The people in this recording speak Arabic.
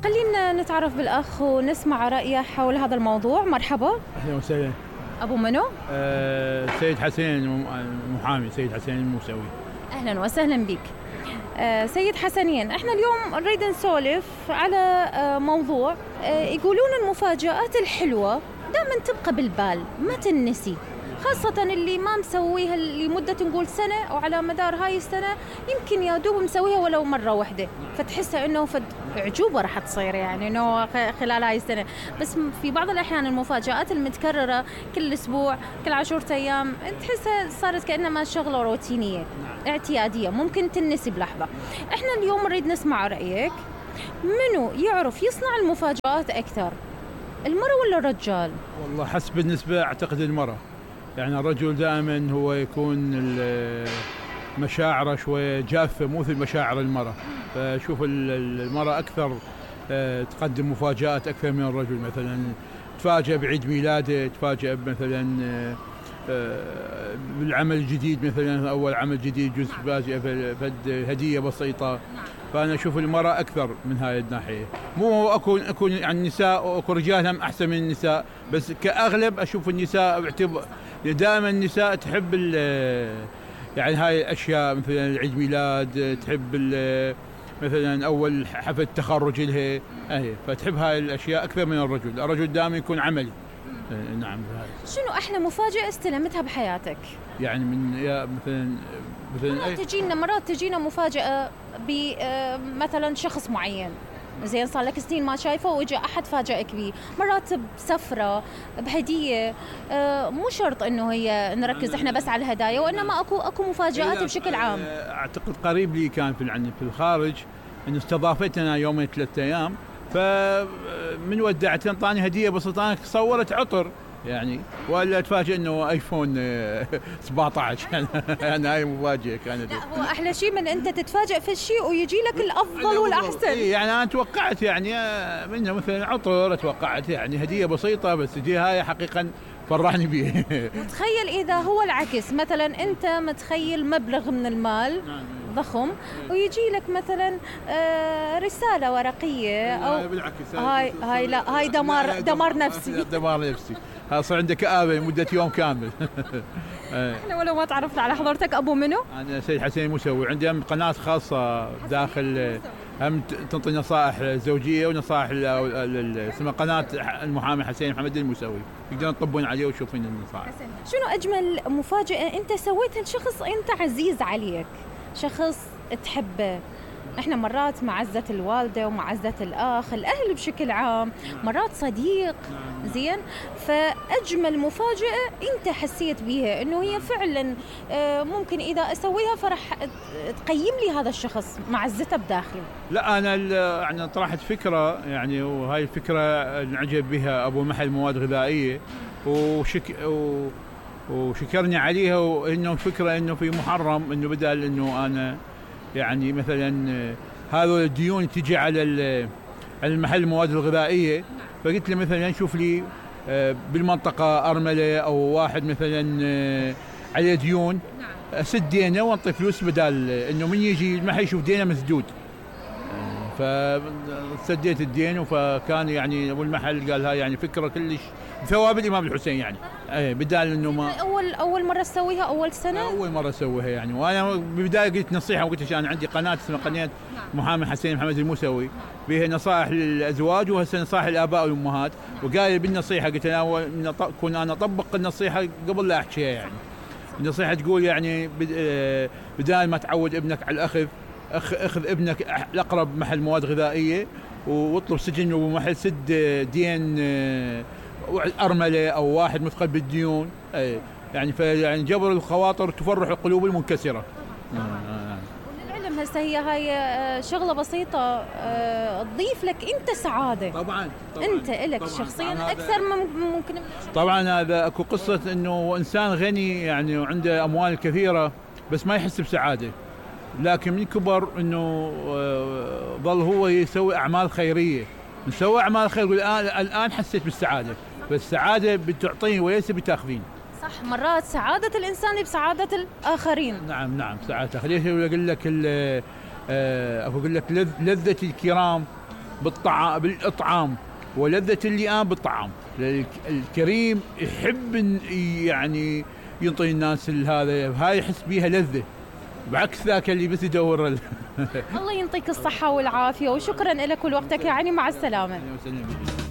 خلينا نتعرف بالأخ ونسمع رأيه حول هذا الموضوع. مرحبا. أهلا وسهلا. أبو منو؟ سيد حسين محامي، سيد حسين الموسوي. أهلا وسهلا بك. سيد حسنين، احنا اليوم نريد نسولف على موضوع يقولون المفاجآت الحلوة دائما تبقى بالبال ما تنسي، خاصة اللي ما مسويها لمدة نقول سنة أو على مدار هاي السنة، يمكن يا دوب مسويها ولو مرة واحدة، فتحسها إنه عجوبة راح تصير يعني إنه خلال هاي السنة. بس في بعض الأحيان المفاجآت المتكررة كل أسبوع كل 10 أيام تحسها صارت كأنما شغلة روتينية اعتيادية ممكن تنسي بلحظة. إحنا اليوم نريد نسمع رأيك، منو يعرف يصنع المفاجآت أكثر، المرأة ولا الرجال؟ والله حسب بالنسبة أعتقد المرأة، يعني الرجل دائما هو يكون مشاعره شوية جافة مو مثل مشاعر المرأة، فشوف المرأة أكثر تقدم مفاجآت أكثر من الرجل. مثلا تفاجأ بعيد ميلاده، تفاجأ مثلا بالعمل الجديد، مثلا أول عمل جديد جزء فاجئة هدية بسيطة. فأنا أشوف المرأة أكثر من هاي الناحية. مو أكون يعني النساء وأكو رجال هم أحسن من النساء، بس كأغلب أشوف النساء دائما النساء تحب يعني هاي الأشياء، مثلا عيد ميلاد، تحب مثلا أول حفل تخرج لها، فتحب هاي الأشياء أكثر من الرجل. الرجل دائما يكون عملي. نعم. شنو أحلى مفاجأة استلمتها بحياتك؟ يعني مثلا مرات تجينا مفاجأة بمثلا شخص معين، زين صار لك سنين ما شايفه وإجا أحد فاجأك بيه، مرات بسفرة بهدية. مو شرط إنه هي نركز إحنا بس على الهدايا، وإنما أكو مفاجآت بشكل عام. أعتقد قريب لي كان في الخارج إنه استضافتنا يومين 3 أيام، فمن ودعت انطاني هديه بسيطه، صورت عطر يعني، ولا تفاجئ انه ايفون 17 يعني هاي مفاجاه كانت. لا هو احلى شيء من انت تتفاجئ في الشيء ويجي لك الافضل والاحسن. يعني انا توقعت يعني منه مثلا عطر، توقعت يعني هديه بسيطه، بس تجي هاي حقيقه فرحني بيه. وتخيل اذا هو العكس، مثلا انت متخيل مبلغ من المال ضخم ويجي لك مثلا رسالة ورقية أو بالعكس هاي لا هاي دمار نفسي. دمار نفسي، صار عندك كآبة لمدة يوم كامل. احنا ولو ما تعرفنا على حضرتك. أبو منو؟ أنا سيد حسين الموسوي، عندي قناة خاصة داخل، هم تنطي نصائح زوجية ونصائح اسمها قناة المحامي حسين محمد الموسوي، يقدرون يطبون عليه ويشوفون النصائح. شنو أجمل مفاجأة أنت سويتها لشخص أنت عزيز عليك، شخص تحبه؟ احنا مرات معزة الوالدة ومعزة الأخ، الأهل بشكل عام، مرات صديق، زين. فأجمل مفاجأة أنت حسيت بيها إنه هي فعلا ممكن إذا أسويها فرح تقيم لي هذا الشخص معزته بداخلي. لا أنا يعني طرحت فكرة يعني، وهاي الفكرة انعجب بها أبو محل مواد غذائية وشكرني عليها، وإنه فكرة إنه في محرم إنه بدل إنه أنا يعني مثلا هذول الديون تجي على المحل المواد الغذائية، فقلت له مثلا نشوف لي بالمنطقة أرملة أو واحد مثلا عليه ديون، أسد دينه وانطي فلوس، بدال إنه من يجي المحل يشوف دينه مسدود. فسديت الدين، فكان يعني أبو المحل قال هاي يعني فكرة كلش ثواب الإمام الحسين يعني، بدال إنه ما أول مرة تسويها، أول سنة أول مرة أسويها يعني. وأنا بالبداية قلت نصيحة، وقلت أنا عندي قناة اسمها قناة محامي حسين محمد الموسوي، بها نصائح للأزواج وهسه نصائح الآباء والأمهات، وقال بالنصيحة قلت أنا كون أنا أطبق النصيحة قبل لا أحكيها يعني. النصيحة تقول يعني بدال ما تعود ابنك على الأخذ، اخذ ابنك الأقرب محل مواد غذائية واطلب سجن ومحل سد دين أرملة أو واحد مثقل بالديون، يعني يعني جبر الخواطر تفرح القلوب المنكسرة. وللعلم هسه هاي شغلة بسيطة تضيف لك أنت سعادة. طبعا أنت إلك شخصيا أكثر ممكن. طبعا هذا أكو قصة إنه إنسان غني يعني وعنده أموال كثيرة بس ما يحس بسعادة، لكن من كبر إنه ظل هو يسوي أعمال خيرية، نسوي أعمال خير، الآن حسيت بالسعادة، فالسعادة بتعطيني وليس بتاخذين. صح، مرات سعادة الإنسان بسعادة الآخرين. نعم سعادة. خليني أقول لك أقول لك لذة الكرام بالإطعام، ولذة اللئام بالطعام. الكريم يحب يعني ينطي الناس هذا، هاي يحس بيها لذة، بعكس ذاك اللي بس يدور الله يعطيك الصحة والعافية، وشكرا لك ولوقتك يا علي، مع السلامة.